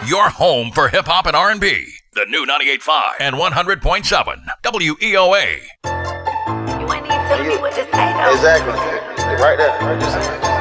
Your home for hip-hop and R&B. The new 98.5 and 100.7 WEOA. You ain't even telling me what to say, though. Exactly. Right there. Right there.